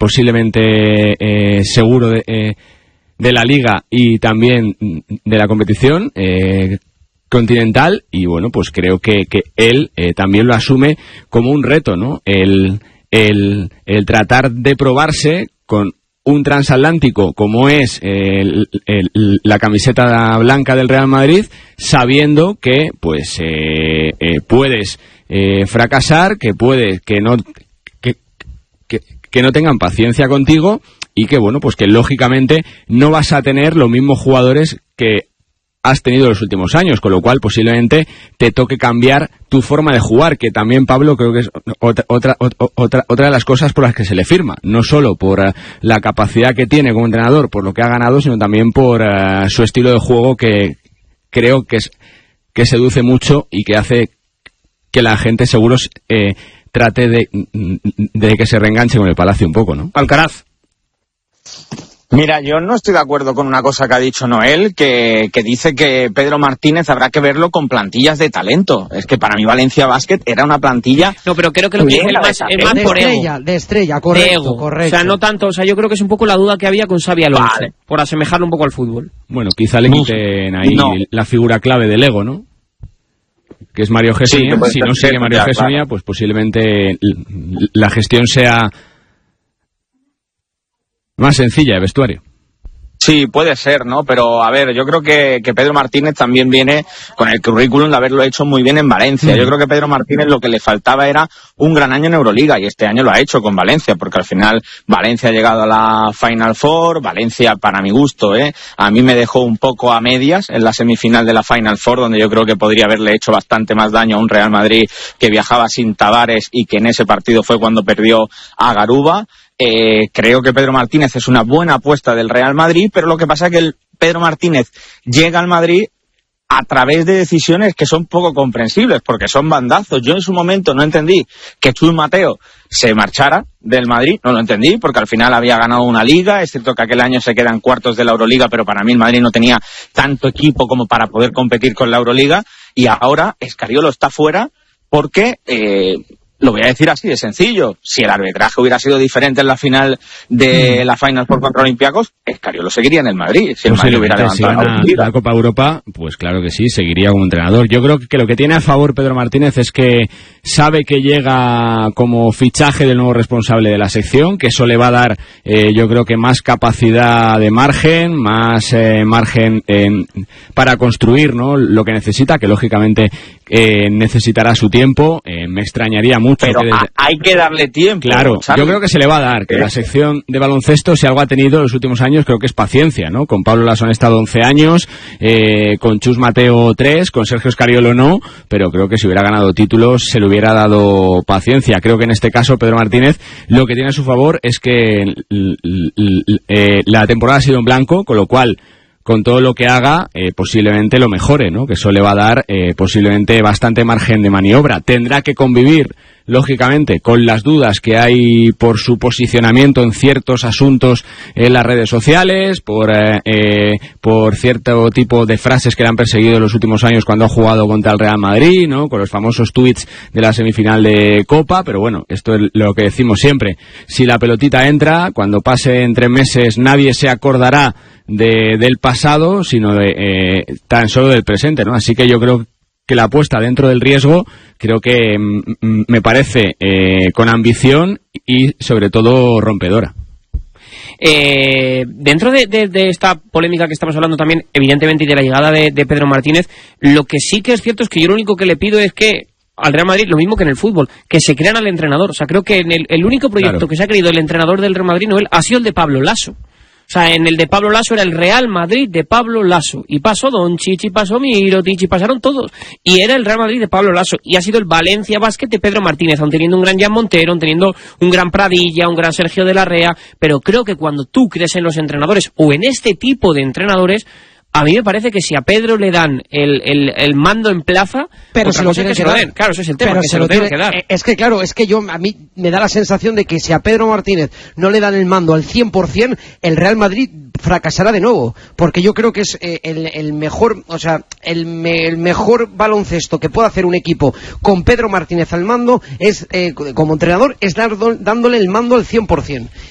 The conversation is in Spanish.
posiblemente seguro de la Liga y también de la competición continental, y bueno, pues creo que él también lo asume como un reto, ¿no? El tratar de probarse con un transatlántico como es la camiseta blanca del Real Madrid, sabiendo que pues puedes fracasar, que no tengan paciencia contigo, y que bueno, pues que lógicamente no vas a tener los mismos jugadores que has tenido en los últimos años, con lo cual posiblemente te toque cambiar tu forma de jugar, que también, Pablo, creo que es otra de las cosas por las que se le firma, no solo por la capacidad que tiene como entrenador, por lo que ha ganado, sino también por su estilo de juego, que creo que seduce mucho y que hace que la gente seguro trate de que se reenganche con el Palacio un poco, ¿no? Alcaraz. Mira, yo no estoy de acuerdo con una cosa que ha dicho Noel, que dice que Pedro Martínez habrá que verlo con plantillas de talento. Es que para mí Valencia Basket era una plantilla... No, pero creo que lo que dice es más por ego. De estrella, correcto. O sea, no tanto, o sea, yo creo que es un poco la duda que había con Xabi Alonso, vale, por asemejarlo un poco al fútbol. Bueno, quizá le quiten ahí la figura clave del ego, ¿no? Que es Mario Gessonia. Si no sigue Mario Gessonia, pues posiblemente la gestión sea más sencilla de vestuario. Sí, puede ser, ¿no? Pero, a ver, yo creo que Pedro Martínez también viene con el currículum de haberlo hecho muy bien en Valencia. Yo creo que Pedro Martínez lo que le faltaba era un gran año en Euroliga, y este año lo ha hecho con Valencia, porque al final Valencia ha llegado a la Final Four. Valencia, para mi gusto, a mí me dejó un poco a medias en la semifinal de la Final Four, donde yo creo que podría haberle hecho bastante más daño a un Real Madrid que viajaba sin Tavares y que en ese partido fue cuando perdió a Garuba. Creo que Pedro Martínez es una buena apuesta del Real Madrid, pero lo que pasa es que Pedro Martínez llega al Madrid a través de decisiones que son poco comprensibles, porque son bandazos. Yo en su momento no entendí que Chus Mateo se marchara del Madrid, no lo entendí, porque al final había ganado una liga. Es cierto que aquel año se quedan cuartos de la Euroliga, pero para mí el Madrid no tenía tanto equipo como para poder competir con la Euroliga, y ahora Escariolo está fuera porque... lo voy a decir así de sencillo. Si el arbitraje hubiera sido diferente en la final de la Final Four contra Olympiacos, Escariolo seguiría en el Madrid. Si el Madrid hubiera levantado la Copa Europa, pues claro que sí, seguiría como entrenador. Yo creo que lo que tiene a favor Pedro Martínez es que sabe que llega como fichaje del nuevo responsable de la sección, que eso le va a dar, yo creo que más capacidad de margen, más margen para construir, ¿no?, lo que necesita, que lógicamente necesitará su tiempo. Me extrañaría mucho. Pero hay que darle tiempo. Claro, ¿sabes? Yo creo que se le va a dar, que la sección de baloncesto, si algo ha tenido en los últimos años, creo que es paciencia, ¿no? Con Pablo Laso han estado 11 años, con Chus Mateo 3, con Sergio Escariolo no, pero creo que si hubiera ganado títulos se le hubiera dado paciencia. Creo que en este caso Pedro Martínez lo que tiene a su favor es que la temporada ha sido en blanco, con lo cual con todo lo que haga, posiblemente lo mejore, ¿no? Que eso le va a dar posiblemente bastante margen de maniobra. Tendrá que convivir, lógicamente, con las dudas que hay por su posicionamiento en ciertos asuntos en las redes sociales, por cierto tipo de frases que le han perseguido en los últimos años cuando ha jugado contra el Real Madrid, ¿no?, con los famosos tweets de la semifinal de Copa. Pero bueno, esto es lo que decimos siempre. Si la pelotita entra, cuando pasen 3 meses nadie se acordará del pasado, sino tan solo del presente, ¿no? Así que yo creo que la apuesta dentro del riesgo, creo que me parece con ambición y sobre todo rompedora. Dentro de esta polémica que estamos hablando también, evidentemente, y de la llegada de Pedro Martínez, lo que sí que es cierto es que yo lo único que le pido es que al Real Madrid, lo mismo que en el fútbol, que se crean al entrenador. O sea, creo que en el único proyecto que se ha creído el entrenador del Real Madrid, Noel, ha sido el de Pablo Laso. O sea, en el de Pablo Laso era el Real Madrid de Pablo Laso. Y pasó Doncic, y pasó Mirotic, y pasaron todos. Y era el Real Madrid de Pablo Laso. Y ha sido el Valencia Basket de Pedro Martínez, aun teniendo un gran Jan Montero, aun teniendo un gran Pradilla, un gran Sergio de la Rea. Pero creo que cuando tú crees en los entrenadores, o en este tipo de entrenadores, a mí me parece que si a Pedro le dan el mando en plaza, pero se lo tienen que dar. Claro, ese es el tema, pero que se lo tienen que dar. Es que claro, es que a mí me da la sensación de que si a Pedro Martínez no le dan el mando al 100%, el Real Madrid fracasará de nuevo, porque yo creo que es el mejor, o sea, el mejor baloncesto que puede hacer un equipo con Pedro Martínez al mando es, como entrenador, es dándole el mando al 100%.